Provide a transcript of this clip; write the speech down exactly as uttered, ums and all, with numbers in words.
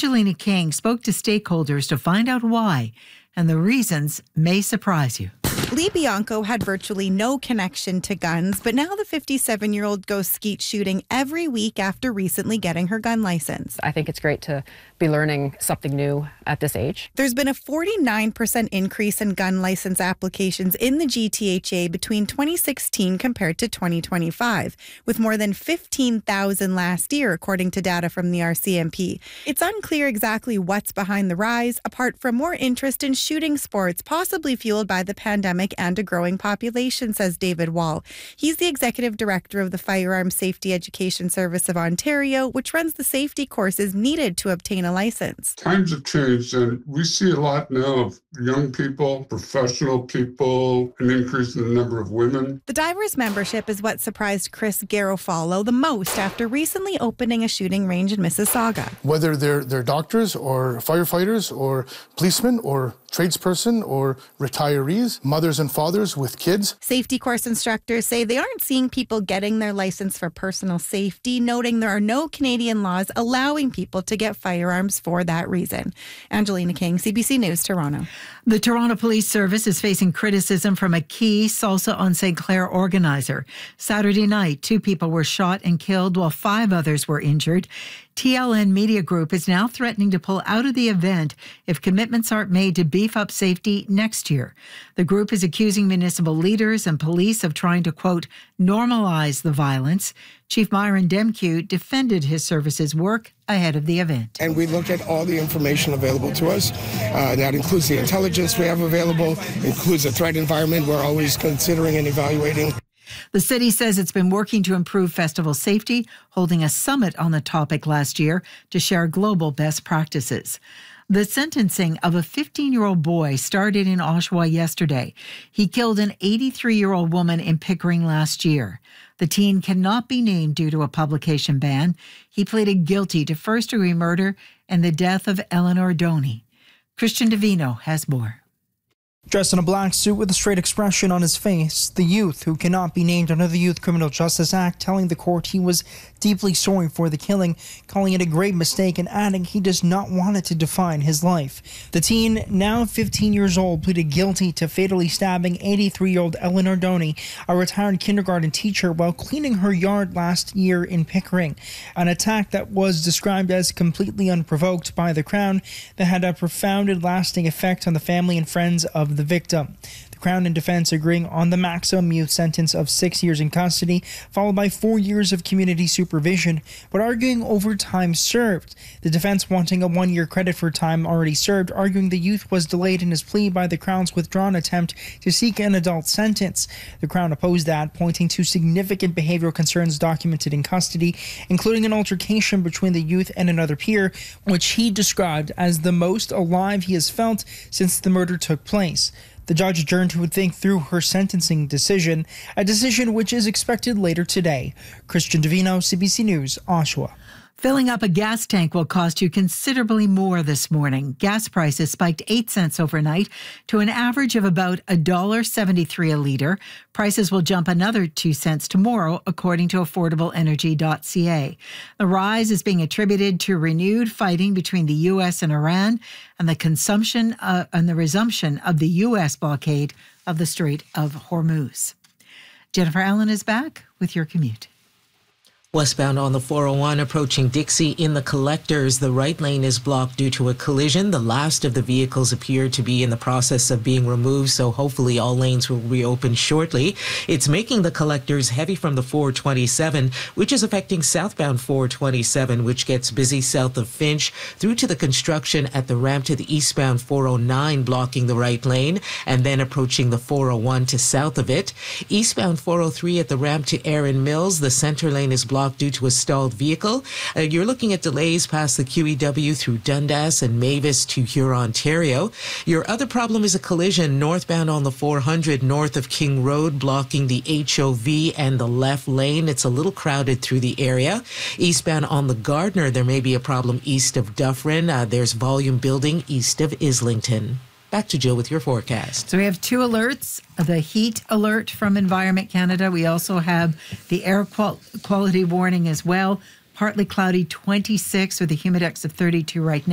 Angelina King spoke to stakeholders to find out why, and the reasons may surprise you. Lee Bianco had virtually no connection to guns, but now the fifty-seven-year-old goes skeet shooting every week after recently getting her gun license. I think it's great to be learning something new at this age. There's been a forty-nine percent increase in gun license applications in the G T H A between twenty sixteen compared to twenty twenty-five, with more than fifteen thousand last year, according to data from the R C M P. It's unclear exactly what's behind the rise, apart from more interest in shooting sports, possibly fueled by the pandemic and a growing population, says David Wall. He's the executive director of the Firearms Safety Education Service of Ontario, which runs the safety courses needed to obtain a license. Times have changed, and we see a lot now of young people, professional people, an increase in the number of women. The Divers membership is what surprised Chris Garofalo the most after recently opening a shooting range in Mississauga. Whether they're, they're doctors or firefighters or policemen or tradesperson or retirees, mothers and fathers with kids. Safety course instructors say they aren't seeing people getting their license for personal safety, noting there are no Canadian laws allowing people to get firearms for that reason. Angelina King, C B C News, Toronto. The Toronto Police Service is facing criticism from a key Salsa on Saint Clair organizer. Saturday night, two people were shot and killed while five others were injured. T L N Media Group is now threatening to pull out of the event if commitments aren't made to beef up safety next year. The group is accusing municipal leaders and police of trying to, quote, normalize the violence. Chief Myron Demkew defended his service's work ahead of the event. And we look at all the information available to us. Uh, that includes the intelligence we have available, includes the threat environment we're always considering and evaluating. The city says it's been working to improve festival safety, holding a summit on the topic last year to share global best practices. The sentencing of a fifteen-year-old boy started in Oshawa yesterday. He killed an eighty-three-year-old woman in Pickering last year. The teen cannot be named due to a publication ban. He pleaded guilty to first-degree murder and the death of Eleanor Doney. Christian Davino has more. Dressed in a black suit with a straight expression on his face, the youth, who cannot be named under the Youth Criminal Justice Act, telling the court he was deeply sorry for the killing, calling it a great mistake and adding he does not want it to define his life. The teen, now fifteen years old, pleaded guilty to fatally stabbing eighty-three-year-old Eleanor Doney, a retired kindergarten teacher, while cleaning her yard last year in Pickering. An attack that was described as completely unprovoked by the Crown that had a profound and lasting effect on the family and friends of the victim. The Crown and defense agreeing on the maximum youth sentence of six years in custody, followed by four years of community supervision, but arguing over time served. The defense wanting a one-year credit for time already served, arguing the youth was delayed in his plea by the Crown's withdrawn attempt to seek an adult sentence. The Crown opposed that, pointing to significant behavioral concerns documented in custody, including an altercation between the youth and another peer, which he described as the most alive he has felt since the murder took place. The judge adjourned to think through her sentencing decision, a decision which is expected later today. Christian Davino, C B C News, Oshawa. Filling up a gas tank will cost you considerably more this morning. Gas prices spiked eight cents overnight to an average of about one dollar seventy-three a litre. Prices will jump another two cents tomorrow, according to affordable energy dot c a. The rise is being attributed to renewed fighting between the U S and Iran and the consumption uh, and the resumption of the U S blockade of the Strait of Hormuz. Jennifer Allen is back with your commute. Westbound on the four oh one approaching Dixie in the Collectors. The right lane is blocked due to a collision. The last of the vehicles appear to be in the process of being removed, so hopefully all lanes will reopen shortly. It's making the Collectors heavy from the four twenty-seven, which is affecting southbound four twenty-seven, which gets busy south of Finch, through to the construction at the ramp to the eastbound four oh nine, blocking the right lane, and then approaching the four oh one to south of it. Eastbound four oh three at the ramp to Erin Mills. The center lane is blocked due to a stalled vehicle. Uh, you're looking at delays past the Q E W through Dundas and Mavis to Huron, Ontario. Your other problem is a collision northbound on the four hundred north of King Road, blocking the H O V and the left lane. It's a little crowded through the area. Eastbound on the Gardner, there may be a problem east of Dufferin. Uh, there's volume building east of Islington. Back to Jill with your forecast. So we have two alerts, the heat alert from Environment Canada. We also have the air qual- quality warning as well. Partly cloudy, twenty-six with a humidex of thirty-two right now.